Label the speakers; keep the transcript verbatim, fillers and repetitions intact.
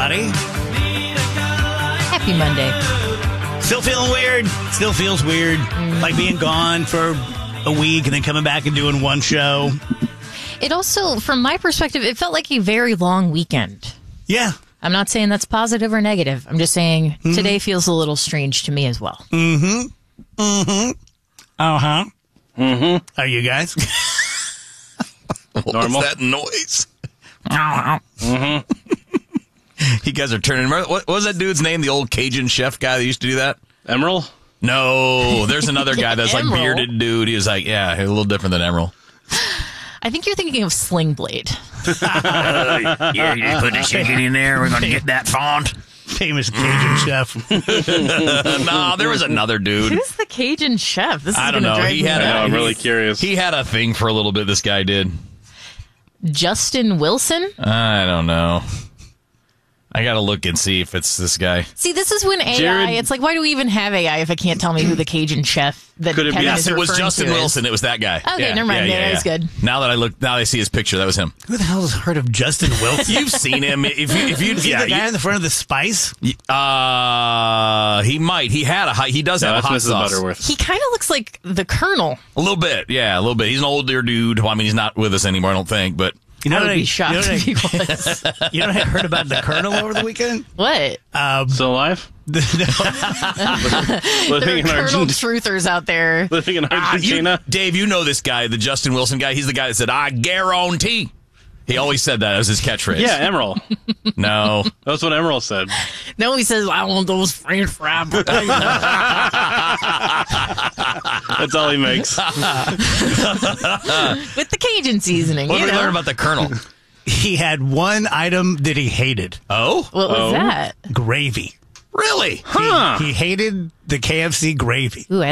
Speaker 1: everybody.
Speaker 2: Happy Monday.
Speaker 1: Still feeling weird. Still feels weird.
Speaker 2: Mm.
Speaker 1: Like being gone for a week and then coming back and doing one show.
Speaker 2: It also, from my perspective, it felt like a very long weekend.
Speaker 1: Yeah.
Speaker 2: I'm not saying that's positive or negative. I'm just saying
Speaker 1: Mm-hmm.
Speaker 2: today feels a little strange to me as well.
Speaker 1: Mm-hmm. Mm-hmm. Uh-huh.
Speaker 3: Mm-hmm.
Speaker 1: Are you guys?
Speaker 3: Normal.
Speaker 4: What's that noise?
Speaker 3: Mm-hmm.
Speaker 4: You guys are turning. What, what was that dude's name? The old Cajun chef guy that used to do that?
Speaker 3: Emerald?
Speaker 4: No, there's another guy that's like
Speaker 2: Emerald?
Speaker 4: bearded dude. He was like, yeah, a little different than Emerald.
Speaker 2: I think you're thinking of Sling Blade.
Speaker 4: Yeah, you put the chicken in there. We're gonna get that font.
Speaker 1: Famous Cajun chef.
Speaker 4: No, there was another dude.
Speaker 2: Who's the Cajun chef? This is
Speaker 4: I don't
Speaker 2: gonna
Speaker 4: know.
Speaker 2: drive
Speaker 4: He
Speaker 2: me
Speaker 4: had
Speaker 3: I
Speaker 4: a-
Speaker 3: know, I'm
Speaker 2: nuts.
Speaker 3: really curious.
Speaker 4: He had a thing for a little bit. This guy did.
Speaker 2: Justin Wilson?
Speaker 4: I don't know. I gotta look and see if it's this guy.
Speaker 2: See, this is when A I,
Speaker 3: Jared-
Speaker 2: it's like, why do we even have A I if it can't tell me who the Cajun chef that
Speaker 3: Could it be-
Speaker 2: Kevin
Speaker 4: Yes,
Speaker 2: is
Speaker 4: it was
Speaker 2: referring
Speaker 4: Justin
Speaker 2: to is?
Speaker 4: Wilson. It was that guy.
Speaker 2: Okay, never mind. Yeah, that was good.
Speaker 4: Now that I look, now that I see his picture, that was him.
Speaker 1: Who the hell has heard of Justin Wilson?
Speaker 4: You've seen him. If you, if you,
Speaker 1: Is he
Speaker 4: yeah,
Speaker 1: the guy
Speaker 4: you-
Speaker 1: in the front of the Spice?
Speaker 4: uh, he might. He had a hot. He does
Speaker 3: No,
Speaker 4: have a
Speaker 3: that's
Speaker 4: hot
Speaker 3: Missus
Speaker 4: sauce.
Speaker 3: Butterworth.
Speaker 2: He kind of looks like the Colonel.
Speaker 4: A little bit, yeah, a little bit. He's an older dude. Well, I mean, he's not with us anymore. I don't think, but
Speaker 1: You know
Speaker 2: I would
Speaker 1: what
Speaker 2: be shocked
Speaker 1: you know
Speaker 2: if he
Speaker 1: what
Speaker 2: was.
Speaker 1: I, you know what I heard about the Colonel over the weekend?
Speaker 2: What?
Speaker 1: Um,
Speaker 3: Still alive?
Speaker 1: no.
Speaker 3: Living
Speaker 2: There are
Speaker 3: in
Speaker 2: Colonel
Speaker 3: Argentina.
Speaker 2: truthers out there.
Speaker 3: Living in
Speaker 4: Ah, you-
Speaker 3: Argentina.
Speaker 4: Dave, you know this guy, the Justin Wilson guy. He's the guy that said, "I guarantee." He always said that as his catchphrase.
Speaker 3: Yeah, Emerald.
Speaker 4: No.
Speaker 3: That's what Emerald said.
Speaker 2: No, he says, I want those French fry potatoes.
Speaker 3: That's all he makes.
Speaker 2: With the Cajun seasoning.
Speaker 4: What
Speaker 2: you
Speaker 4: did we
Speaker 2: know?
Speaker 4: learn about the Colonel?
Speaker 1: He had one item that he hated.
Speaker 4: Oh,
Speaker 2: What was
Speaker 3: Oh.
Speaker 2: that?
Speaker 1: Gravy.
Speaker 4: really?
Speaker 3: Huh.
Speaker 1: He hated the K F C gravy.
Speaker 2: Ooh,